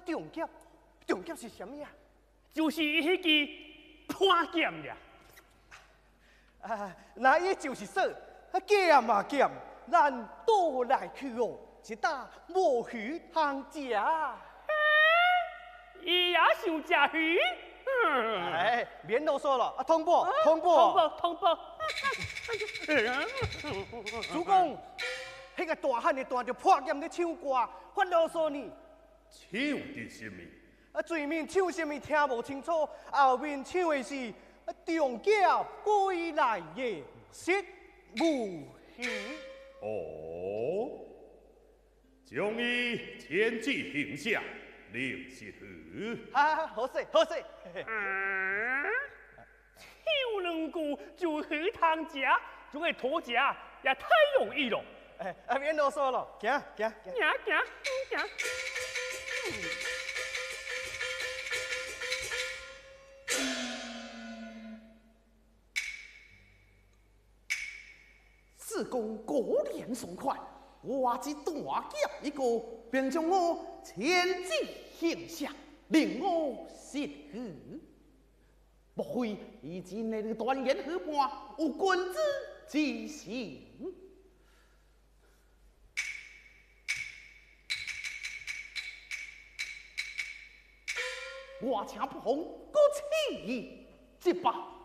重剑是什么呀？ 就是迄支破剑呀。 那伊就是说，剑啊剑，咱倒来去哦，一打无鱼通食。 伊也想食鱼。 免啰嗦了，通报。主公，迄个大汉的带着破剑在唱歌，发啰嗦呢。 唱的什么？ 前面唱什么听无清楚，后面唱的是重甲归来夜，食无鱼。 哦，将伊牵至刑下，令是何？ 好势。 跳两句就鱼通食，这个讨食也太容易了。 免啰嗦了，行。 自公果然爽快，我只大剑一个，便将我牵至刑下，令我谢许。莫非以前那个断言河畔有君子之心？我请不红，过气一把。